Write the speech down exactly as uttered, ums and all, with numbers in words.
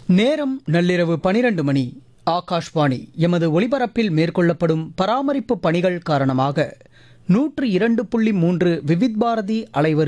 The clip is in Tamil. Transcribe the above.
நேரம் நள்ளிரவு பனிரெண்டு மணி. ஆகாஷ்வாணி. எமது ஒலிபரப்பில் மேற்கொள்ளப்படும் பராமரிப்பு பணிகள் காரணமாக நூற்று இரண்டு புள்ளி மூன்று விவித் பாரதி அலைவரிசை